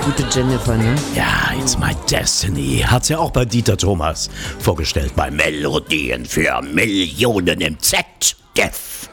gute Jennifer, ne? Ja, It's My Destiny. Hat's ja auch bei Dieter Thomas vorgestellt. Bei Melodien für Millionen im ZDF.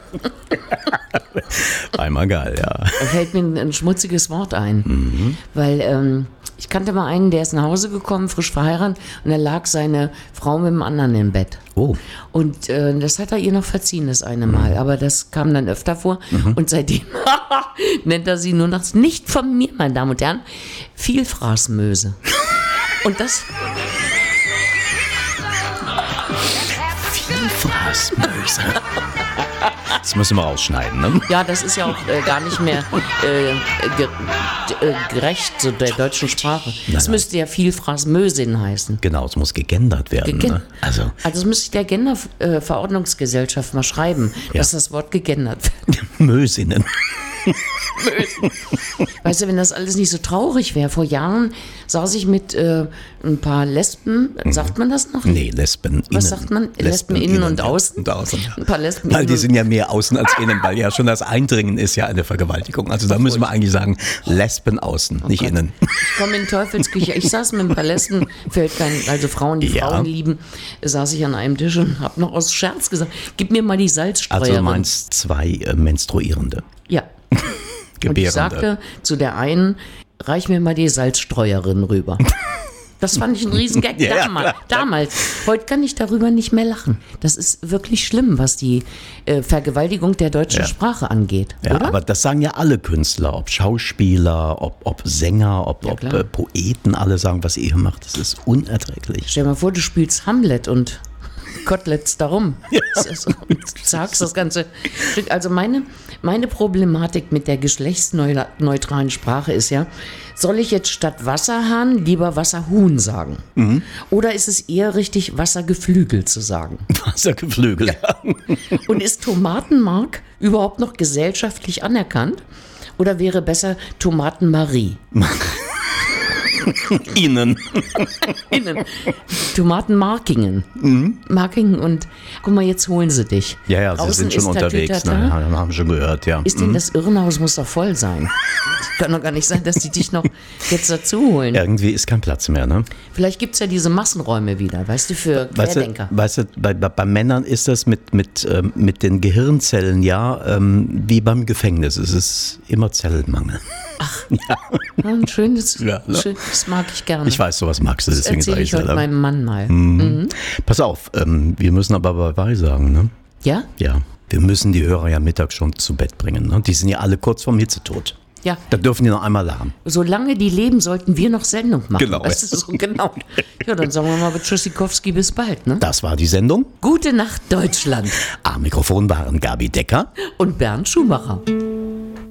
Einmal geil, ja. Da fällt mir ein schmutziges Wort ein. Weil ich kannte mal einen, der ist nach Hause gekommen, frisch verheiratet, und da lag seine Frau mit dem anderen im Bett. Oh. Und das hat er ihr noch verziehen, das eine Mal. Aber das kam dann öfter vor. Und seitdem nennt er sie nur noch, nicht von mir, meine Damen und Herren, Vielfraßmöse. Und das... Vielfraßmöse. Das müssen wir rausschneiden, ne? Ja, das ist ja auch gar nicht mehr gerecht so der deutschen Sprache. Das müsste ja Vielfraßmösin heißen. Genau, es muss gegendert werden. Ne? Also das müsste ich der Genderverordnungsgesellschaft mal schreiben, dass das Wort gegendert wird. Mösinnen. Weißt du, wenn das alles nicht so traurig wäre, vor Jahren saß ich mit ein paar Lesben, sagt man das noch? Nee, Lesben. Was sagt man? Lesben innen und außen? Und außen, ja. Ein paar Lesben weil innen. die sind ja mehr außen als innen, weil ja schon das Eindringen ist ja eine Vergewaltigung. Also da müssen wir eigentlich sagen, Lesben außen, nicht innen. Ich komme in Teufelsküche. Ich saß mit ein paar Lesben, also Frauen, die Frauen lieben, saß ich an einem Tisch und habe noch aus Scherz gesagt, gib mir mal die Salzstreuerin. Also du meinst 2 Menstruierende. Ja. Und ich sagte zu der einen, reich mir mal die Salzstreuerin rüber. Das fand ich ein Riesengag damals. Heute kann ich darüber nicht mehr lachen. Das ist wirklich schlimm, was die Vergewaltigung der deutschen Sprache angeht. Ja, oder? aber das sagen ja alle Künstler, ob Schauspieler, ob Sänger, ob Poeten, alle sagen, was ihr hier macht, das ist unerträglich. Stell dir mal vor, du spielst Hamlet und Koteletts darum. Ja. Du sagst das ganze Stück. Also meine Problematik mit der geschlechtsneutralen Sprache ist ja, soll ich jetzt statt Wasserhahn lieber Wasserhuhn sagen? Oder ist es eher richtig, Wassergeflügel zu sagen? Wassergeflügel, ja. Und ist Tomatenmark überhaupt noch gesellschaftlich anerkannt? Oder wäre besser Tomatenmarie? Innen. Tomatenmarkingen. Markingen und guck mal, jetzt holen sie dich. Ja, sie Außen sind schon unterwegs. Ne? Haben schon gehört, ja. Ist denn das Irrenhaus muss doch voll sein? Kann doch gar nicht sein, dass die dich noch jetzt dazu holen. Irgendwie ist kein Platz mehr, ne? Vielleicht gibt es ja diese Massenräume wieder, weißt du, für Querdenker. Weißt du, bei Männern ist das mit den Gehirnzellen wie beim Gefängnis. Es ist immer Zellenmangel. Ach, ja. Ein schönes, das mag ich gerne. Ich weiß, sowas magst du, deswegen sage ich das erzähle ich heute meinem Mann mal. Pass auf, wir müssen aber bei sagen, ne? Ja? Ja, wir müssen die Hörer ja mittags schon zu Bett bringen, ne? Die sind ja alle kurz vorm Hitzetod. Ja. Da dürfen die noch einmal lachen. Solange die leben, sollten wir noch Sendung machen. Genau. Weißt du, so, genau. Ja, dann sagen wir mal mit Tschüssikowski bis bald, ne? Das war die Sendung. Gute Nacht, Deutschland. Am Mikrofon waren Gabi Decker und Bernd Schumacher.